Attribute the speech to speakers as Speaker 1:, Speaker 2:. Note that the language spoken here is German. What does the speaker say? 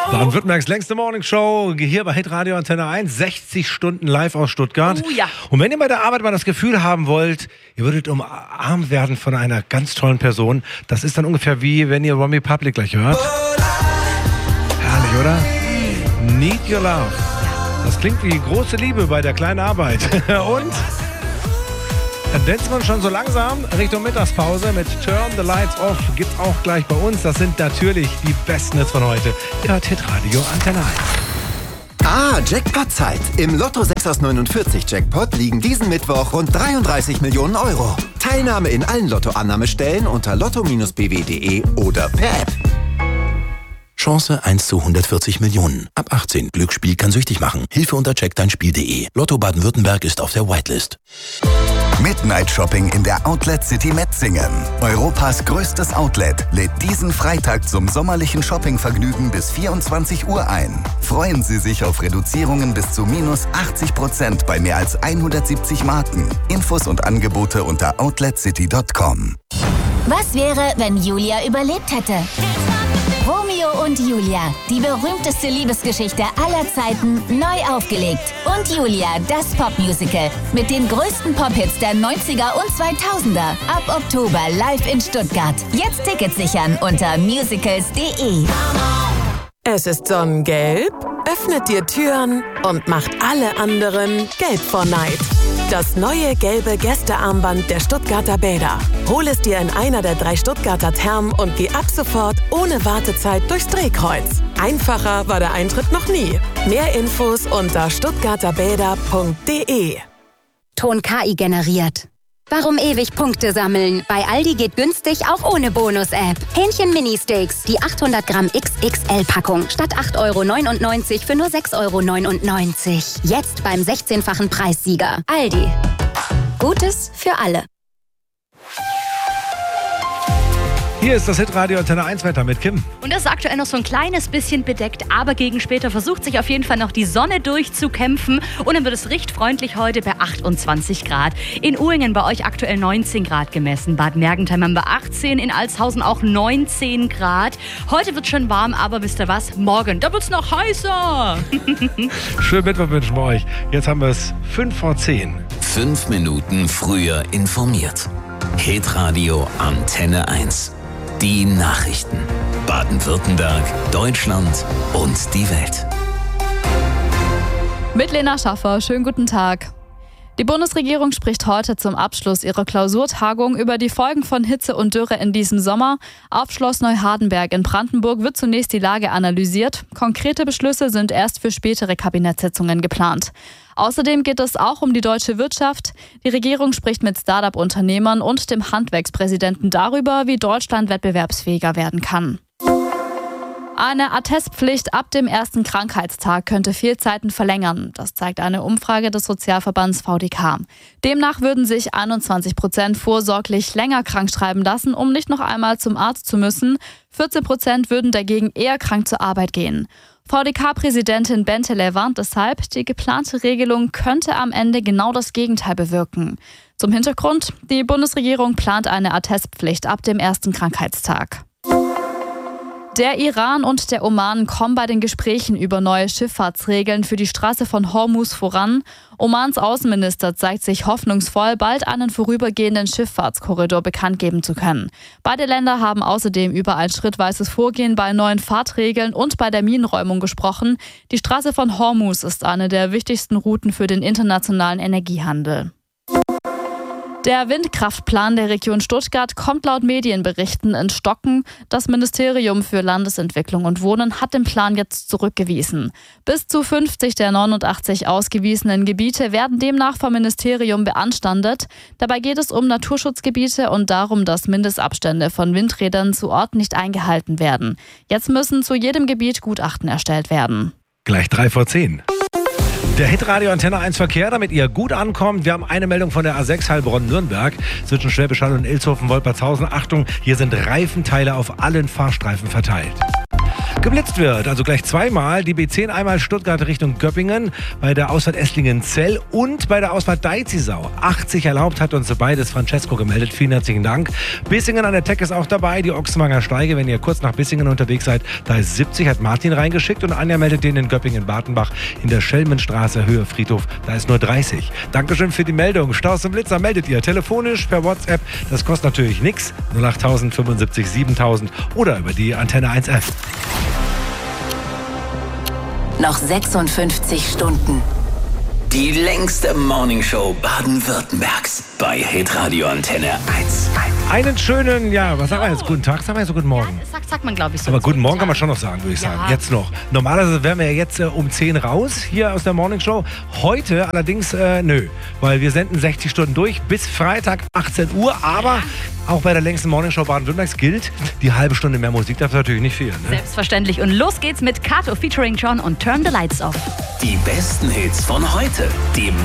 Speaker 1: Baden-Württembergs längste Morningshow hier bei Hitradio Antenne 1, 60 Stunden live aus Stuttgart.
Speaker 2: Oh ja.
Speaker 1: Und wenn ihr bei der Arbeit mal das Gefühl haben wollt, ihr würdet umarmt werden von einer ganz tollen Person, das ist dann ungefähr wie wenn ihr Romy Public gleich hört. Herrlich, oder? Need Your Love. Das klingt wie große Liebe bei der kleinen Arbeit. Und dann tanzt man schon so langsam Richtung Mittagspause mit Turn the Lights Off. Gibt's auch gleich bei uns. Das sind natürlich die besten Hits von heute. Ihr hört Hitradio Antenne 1.
Speaker 3: Jackpot-Zeit. Im Lotto 6 aus 49 Jackpot liegen diesen Mittwoch rund 33 Millionen Euro. Teilnahme in allen Lottoannahmestellen unter lotto-bw.de oder per App.
Speaker 4: Chance 1 zu 140 Millionen. Ab 18. Glücksspiel kann süchtig machen. Hilfe unter checkdeinspiel.de. Lotto Baden-Württemberg ist auf der Whitelist.
Speaker 5: Midnight Shopping in der Outlet City Metzingen. Europas größtes Outlet lädt diesen Freitag zum sommerlichen Shoppingvergnügen bis 24 Uhr ein. Freuen Sie sich auf Reduzierungen bis zu minus 80% bei mehr als 170 Marken. Infos und Angebote unter outletcity.com.
Speaker 6: Was wäre, wenn Julia überlebt hätte? Romeo und Julia, die berühmteste Liebesgeschichte aller Zeiten, neu aufgelegt. Und Julia, das Popmusical mit den größten Pop-Hits der 90er und 2000er. Ab Oktober live in Stuttgart. Jetzt Tickets sichern unter musicals.de.
Speaker 7: Es ist sonnengelb, öffnet dir Türen und macht alle anderen gelb vor Neid. Das neue gelbe Gästearmband der Stuttgarter Bäder. Hol es dir in einer der 3 Stuttgarter Thermen und geh ab sofort ohne Wartezeit durchs Drehkreuz. Einfacher war der Eintritt noch nie. Mehr Infos unter stuttgarterbäder.de.
Speaker 8: Ton KI generiert. Warum ewig Punkte sammeln? Bei Aldi geht günstig auch ohne Bonus-App. Hähnchen-Mini-Steaks, die 800 Gramm XXL-Packung. Statt 8,99 € für nur 6,99 €. Jetzt beim 16-fachen Preissieger. Aldi. Gutes für alle.
Speaker 1: Hier ist das Hitradio Antenne 1 Wetter mit Kim.
Speaker 2: Und das ist aktuell noch so ein kleines bisschen bedeckt, aber gegen später versucht sich auf jeden Fall noch die Sonne durchzukämpfen. Und dann wird es recht freundlich heute bei 28 Grad. In Uhringen bei euch aktuell 19 Grad gemessen. Bad Mergentheim haben wir 18, in Altshausen auch 19 Grad. Heute wird schon warm, aber wisst ihr was? Morgen, da wird es noch heißer.
Speaker 1: Schönen Mittwoch wünschen wir euch. Jetzt haben wir es 5 vor 10.
Speaker 4: 5 Minuten früher informiert. Hitradio Antenne 1. Die Nachrichten. Baden-Württemberg, Deutschland und die Welt.
Speaker 9: Mit Lena Schaffer, schönen guten Tag. Die Bundesregierung spricht heute zum Abschluss ihrer Klausurtagung über die Folgen von Hitze und Dürre in diesem Sommer. Auf Schloss Neuhardenberg in Brandenburg wird zunächst die Lage analysiert. Konkrete Beschlüsse sind erst für spätere Kabinettssitzungen geplant. Außerdem geht es auch um die deutsche Wirtschaft. Die Regierung spricht mit Start-up-Unternehmern und dem Handwerkspräsidenten darüber, wie Deutschland wettbewerbsfähiger werden kann. Eine Attestpflicht ab dem ersten Krankheitstag könnte Fehlzeiten verlängern. Das zeigt eine Umfrage des Sozialverbands VDK. Demnach würden sich 21% vorsorglich länger krankschreiben lassen, um nicht noch einmal zum Arzt zu müssen. 14% würden dagegen eher krank zur Arbeit gehen. VDK-Präsidentin Benteler warnt deshalb, die geplante Regelung könnte am Ende genau das Gegenteil bewirken. Zum Hintergrund: Die Bundesregierung plant eine Attestpflicht ab dem ersten Krankheitstag. Der Iran und der Oman kommen bei den Gesprächen über neue Schifffahrtsregeln für die Straße von Hormuz voran. Omans Außenminister zeigt sich hoffnungsvoll, bald einen vorübergehenden Schifffahrtskorridor bekannt geben zu können. Beide Länder haben außerdem über ein schrittweises Vorgehen bei neuen Fahrtregeln und bei der Minenräumung gesprochen. Die Straße von Hormuz ist eine der wichtigsten Routen für den internationalen Energiehandel. Der Windkraftplan der Region Stuttgart kommt laut Medienberichten ins Stocken. Das Ministerium für Landesentwicklung und Wohnen hat den Plan jetzt zurückgewiesen. Bis zu 50 der 89 ausgewiesenen Gebiete werden demnach vom Ministerium beanstandet. Dabei geht es um Naturschutzgebiete und darum, dass Mindestabstände von Windrädern zu Ort nicht eingehalten werden. Jetzt müssen zu jedem Gebiet Gutachten erstellt werden.
Speaker 1: Gleich 3 vor 10. Der Hitradio Antenne 1 Verkehr, damit ihr gut ankommt. Wir haben eine Meldung von der A6 Heilbronn-Nürnberg zwischen Schwäbisch Hall und Ilshofen-Wolpertshausen. Achtung, hier sind Reifenteile auf allen Fahrstreifen verteilt. geblitzt wird. Also gleich zweimal. Die B10 einmal Stuttgart Richtung Göppingen, bei der Ausfahrt Esslingen-Zell und bei der Ausfahrt Deizisau. 80 erlaubt hat uns beides Francesco gemeldet. Vielen herzlichen Dank. Bissingen an der Teck ist auch dabei. Die Ochsenwanger Steige, wenn ihr kurz nach Bissingen unterwegs seid, da ist 70, hat Martin reingeschickt. Und Anja meldet den in Göppingen-Bartenbach in der Schelmenstraße, Höhe Friedhof. Da ist nur 30. Dankeschön für die Meldung. Staus und Blitzer meldet ihr telefonisch, per WhatsApp. Das kostet natürlich nichts. 08000 75 7000 oder über die Antenne 1 App.
Speaker 6: Noch 56 Stunden.
Speaker 10: Die längste Morningshow Baden-Württembergs bei Hitradio Antenne 1.
Speaker 1: Einen schönen, was sagen wir jetzt? Guten Tag, sagen wir jetzt so guten Morgen.
Speaker 2: Ja, sagt man, glaube ich, so.
Speaker 1: Aber guten Morgen kann man schon noch sagen, würde ich sagen. Jetzt noch. Normalerweise wären wir ja jetzt um 10 raus, hier aus der Morningshow. Heute allerdings nö, weil wir senden 60 Stunden durch bis Freitag 18 Uhr. Aber auch bei der längsten Morningshow Baden-Württembergs gilt, die halbe Stunde mehr Musik darf natürlich nicht fehlen. Ne?
Speaker 2: Selbstverständlich. Und los geht's mit Kato featuring John und Turn the Lights Off.
Speaker 10: Die besten Hits von heute. Die